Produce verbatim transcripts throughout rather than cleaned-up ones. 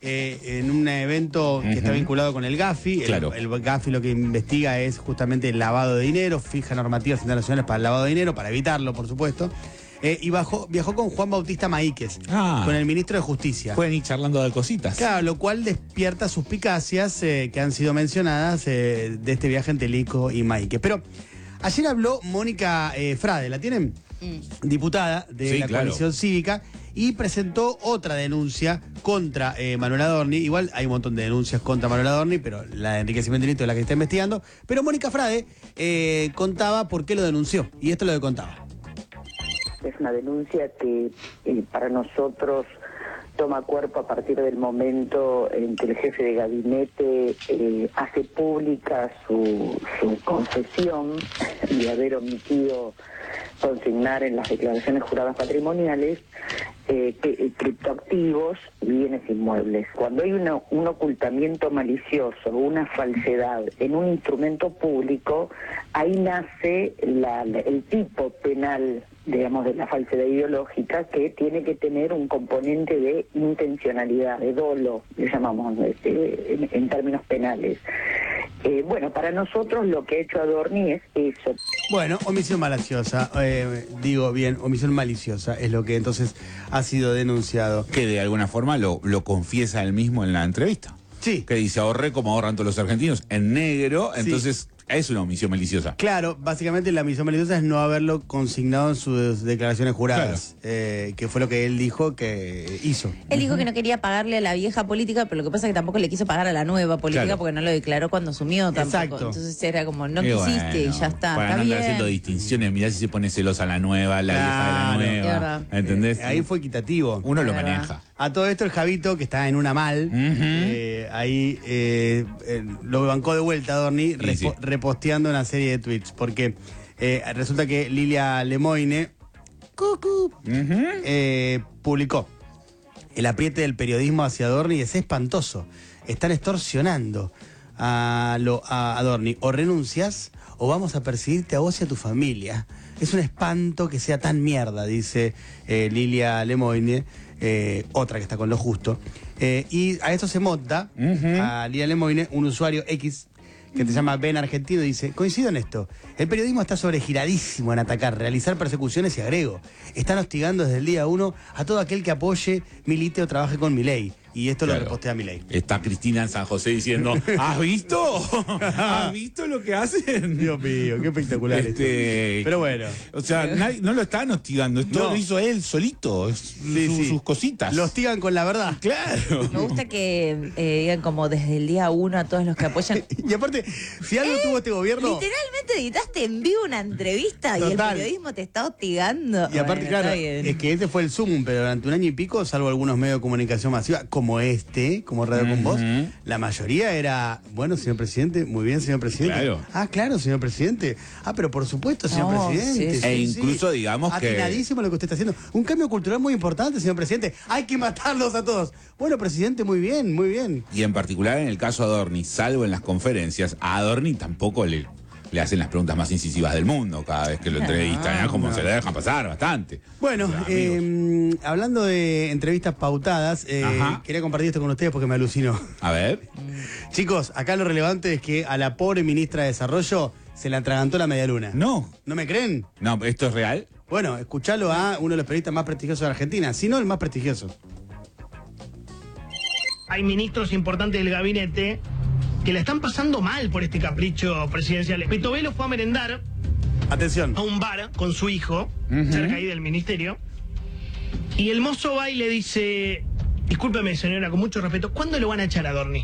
eh, en un evento uh-huh. que está vinculado con el Gafi. Claro. El, el Gafi lo que investiga es justamente el lavado de dinero, fija normativas internacionales para el lavado de dinero, para evitarlo, por supuesto. Eh, y bajó, viajó con Juan Bautista Maíquez, ah, con el ministro de Justicia. Pueden ir charlando de cositas. Claro, lo cual despierta suspicacias eh, que han sido mencionadas eh, de este viaje entre Lico y Maíquez. Pero ayer habló Mónica eh, Frade, ¿la tienen? Mm. Diputada de sí, la claro. Coalición Cívica, y presentó otra denuncia contra eh, Manuel Adorni. Igual hay un montón de denuncias contra Manuel Adorni, pero la de enriquecimiento ilícito es la que está investigando. Pero Mónica Frade eh, contaba por qué lo denunció, y esto es lo que contaba. Es una denuncia que eh, para nosotros toma cuerpo a partir del momento en que el jefe de gabinete eh, hace pública su, su confesión de haber omitido consignar en las declaraciones juradas patrimoniales eh, que, eh, criptoactivos y bienes inmuebles. Cuando hay una, un ocultamiento malicioso, una falsedad en un instrumento público, ahí nace la, la, el tipo penal, digamos, de la falsedad ideológica, que tiene que tener un componente de intencionalidad, de dolo, le llamamos este, en, en términos penales. Eh, bueno, para nosotros lo que ha hecho Adorni es eso. Bueno, omisión maliciosa, eh, digo bien, omisión maliciosa es lo que entonces ha sido denunciado. Que de alguna forma lo, lo confiesa él mismo en la entrevista. Sí. Que dice, ahorré como ahorran todos los argentinos, en negro, entonces... Sí. Es una omisión maliciosa. Claro, básicamente la omisión maliciosa es no haberlo consignado en sus declaraciones juradas, claro. eh, que fue lo que él dijo que hizo. Él dijo uh-huh. que no quería pagarle a la vieja política, pero lo que pasa es que tampoco le quiso pagar a la nueva política, claro. porque no lo declaró cuando asumió tampoco. Exacto. Entonces era como, no y quisiste bueno, y ya está. Para está no bien. andar haciendo distinciones, mirá si se pone celosa la nueva, la claro. vieja de la nueva. ¿Entendés? Eh, ahí fue equitativo. Uno lo maneja. A todo esto el Javito, que está en una mal, uh-huh. eh, ahí eh, eh, lo bancó de vuelta Adorni, repo- sí. reposteando una serie de tweets, porque eh, resulta que Lilia Lemoine cucú, uh-huh. eh, publicó: el apriete del periodismo hacia Adorni es espantoso, están extorsionando a, lo, a Adorni, o renuncias o vamos a perseguirte a vos y a tu familia. Es un espanto que sea tan mierda, dice eh, Lilia Lemoine, eh, otra que está con lo justo. Eh, y a esto se monta, uh-huh. a Lilia Lemoine, un usuario X que te llama Ben Argentino, dice: coincido en esto, el periodismo está sobregiradísimo en atacar, realizar persecuciones y agrego. Están hostigando desde el día uno a todo aquel que apoye, milite o trabaje con Milei. Y esto claro. lo repostea Milei. Está Cristina en San José diciendo: ¿has visto? ¿Has visto lo que hacen? Dios mío, qué espectacular este, esto. Pero bueno. O sea, nadie, no lo están hostigando, esto no. lo hizo él solito, sí, su, sí. sus cositas. Lo hostigan con la verdad. Claro. Me gusta que eh, digan como desde el día uno a todos los que apoyan. Y aparte, si algo ¿Eh? tuvo este gobierno... Literalmente editaste en vivo una entrevista. Total. Y el periodismo te está hostigando. Y aparte, bueno, claro, es que ese fue el Zoom, pero durante un año y pico, salvo algunos medios de comunicación masiva, como este, como Radio uh-huh. con Vos, la mayoría era, bueno, señor presidente, muy bien, señor presidente. Claro. Ah, claro, señor presidente. Ah, pero por supuesto, señor no, presidente. Sí, sí. E incluso, sí. digamos que... Atinadísimo lo que usted está haciendo. Un cambio cultural muy importante, señor presidente. Hay que matarlos a todos. Bueno, presidente, muy bien, muy bien. Y en particular en el caso de Adorni, salvo en las conferencias, a Adorni tampoco le... le hacen las preguntas más incisivas del mundo cada vez que lo entrevistan, ah, como no. se le dejan pasar bastante. Bueno, o sea, eh, hablando de entrevistas pautadas, eh, quería compartir esto con ustedes porque me alucinó. A ver. Chicos, acá lo relevante es que a la pobre ministra de Desarrollo se le atragantó la media luna. No. ¿No me creen? No, ¿esto es real? Bueno, escuchalo a uno de los periodistas más prestigiosos de Argentina, si no el más prestigioso. Hay ministros importantes del gabinete que la están pasando mal por este capricho presidencial. Petovelo fue a merendar Atención. a un bar con su hijo, uh-huh. cerca ahí del ministerio, y el mozo va y le dice: discúlpeme, señora, con mucho respeto, ¿cuándo lo van a echar a Adorni?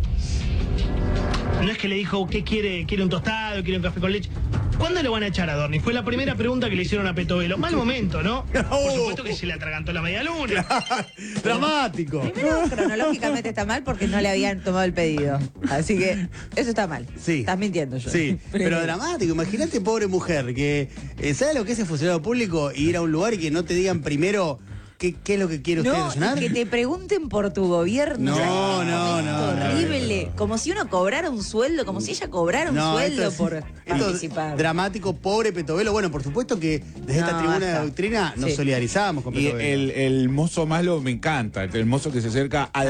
No es que le dijo: ¿qué quiere? ¿Quiere un tostado? ¿Quiere un café con leche? ¿Cuándo lo van a echar a Adorni? Fue la primera pregunta que le hicieron a Petovelo. Mal momento, ¿no? Por supuesto que se le atragantó la media luna. Dramático. Primero, cronológicamente está mal porque no le habían tomado el pedido. Así que eso está mal. Sí. Estás mintiendo yo. Sí, pero dramático. Imagínate, pobre mujer, que eh, ¿sabe lo que es el funcionario público? Ir a un lugar y que no te digan primero qué, qué es lo que quiere usted no, desayunar. Que te pregunten por tu gobierno. No, no, no. Es horrible. No, no. Como si uno cobrara un sueldo, como si ella cobrara un no, sueldo es, por participar. Dramático, pobre Petovelo. Bueno, por supuesto que desde no, esta tribuna basta. de doctrina nos sí. solidarizamos con Petovelo. Y el, el mozo malo me encanta, el mozo que se acerca a